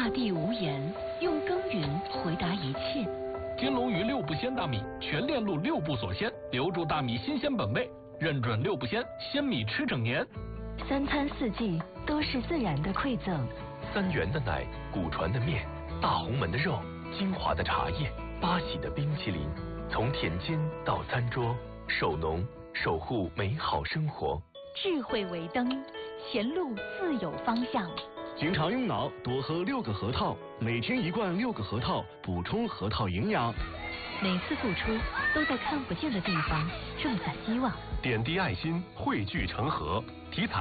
大地无言，用耕耘回答一切。 金龙鱼6步鲜大米，全链路6步锁鲜，留住大米新鲜本味，认准6步鲜，鲜米吃整年。 3餐4季都是自然的馈赠。 3元的奶，古传的面，大红门的肉，金华的茶叶，八喜的冰淇淋，从田间到餐桌，守农守护美好生活。 智慧为灯，前路自有方向。 经常用脑，多喝6个核桃，每天1罐6个核桃，补充核桃营养。 每次付出都在看不见的地方种下希望。 点滴爱心，汇聚成河。体彩